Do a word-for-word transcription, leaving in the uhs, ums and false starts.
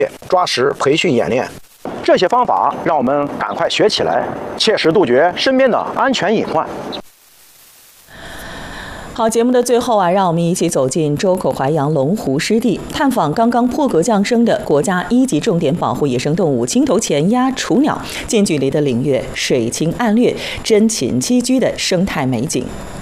抓实培训演练。这些方法让我们赶快学起来，切实杜绝身边的安全隐患。 好，节目的最后啊，让我们一起走进周口淮阳龙湖湿地，探访刚刚破格降生的国家一级重点保护野生动物青头前鸦雏鸟，近距离的领略水清岸略、珍禽栖居的生态美景。